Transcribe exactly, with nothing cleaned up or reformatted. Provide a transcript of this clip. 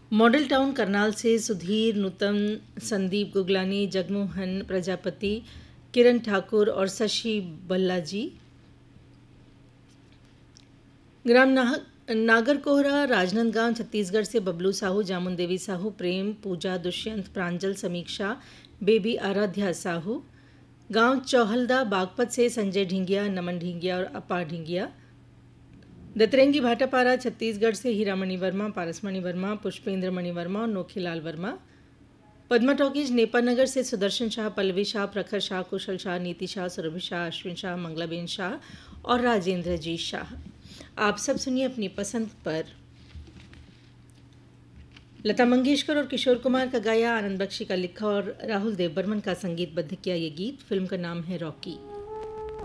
Model town Karnal से सुधीर, नूतन, संदीप गुगलानी, जगमोहन प्रजापति, किरण ठाकुर और शशि बल्लाजी। ग्राम नाह- नागरकोहरा, राजनांदगांव, छत्तीसगढ़ से बबलू साहू, जामुन देवी साहू, प्रेम, पूजा, दुष्यंत, प्रांजल, समीक्षा, बेबी आराध्या साहू। गांव चौहलदा, बागपत से संजय ढिंगिया, नमन ढिंगिया और अपा ढिंगिया। दतरंगी भाटापारा, छत्तीसगढ़ से हीरामणि वर्मा, पारसमणि वर्मा, पुष्पेंद्र मणि वर्मा और नोखीलाल वर्मा। पद्मा टॉकीज, नेपानगर से सुदर्शन शाह, पल्लवी शाह, प्रखर शाह, कुशल शाह, नीति शाह, सुरभि शाह, अश्विन शाह, मंगलाबेन शाह और राजेंद्र जी शाह। आप सब सुनिए अपनी पसंद पर लता मंगेशकर और किशोर कुमार का गाया, आनंद बख्शी का लिखा और राहुल देव बर्मन का संगीतबद्ध किया ये गीत। फिल्म का नाम है रॉकी।